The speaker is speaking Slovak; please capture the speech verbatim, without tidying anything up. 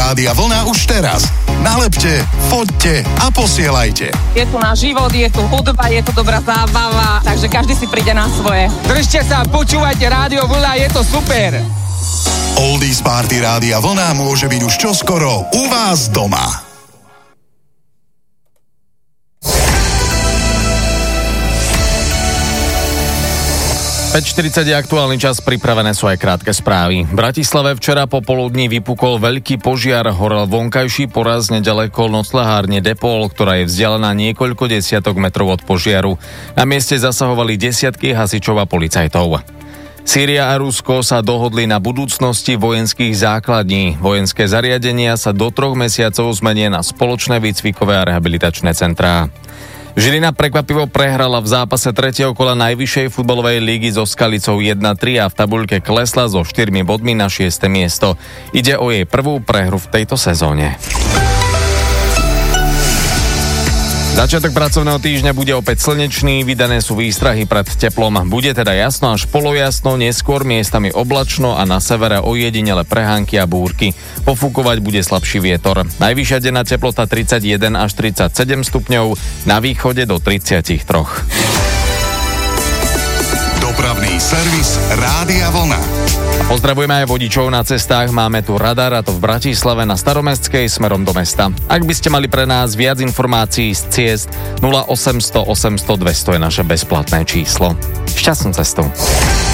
Rádia Vlna už teraz. Nalepte, foťte a posielajte. Je tu náš život, je tu hudba, je tu dobrá zábava, takže každý si príde na svoje. Držte sa, počúvajte Rádio Vlna, je to super. Oldies Party Rádia Vlna môže byť už čoskoro u vás doma. päť štyridsať je aktuálny čas, pripravené sú aj krátke správy. V Bratislave včera popoludní vypukol veľký požiar, horel vonkajší poraz nedaleko nocľahárne Depol, ktorá je vzdialená niekoľko desiatok metrov od požiaru. Na mieste zasahovali desiatky hasičov a policajtov. Sýria a Rusko sa dohodli na budúcnosti vojenských základní. Vojenské zariadenia sa do troch mesiacov zmenia na spoločné výcvikové a rehabilitačné centrá. Žilina prekvapivo prehrala v zápase tretieho kola najvyššej futbalovej lígy so Skalicou jedna tri a v tabuľke klesla so štyrmi bodmi na šieste miesto. Ide o jej prvú prehru v tejto sezóne. Začiatok pracovného týždňa bude opäť slnečný, vydané sú výstrahy pred teplom. Bude teda jasno až polojasno, neskôr miestami oblačno a na severe ojedinele prehánky a búrky. Pofúkovať bude slabší vietor. Najvyššia denná teplota tridsaťjeden až tridsaťsedem stupňov, na východe do tridsaťtri. Dopravný servis Rádia Vlna. Pozdravujeme aj vodičov na cestách, máme tu radar, a to v Bratislave na Staromestskej smerom do mesta. Ak by ste mali pre nás viac informácií z ciest, nula osemsto osemsto dvesto je naše bezplatné číslo. Šťastnú cestu.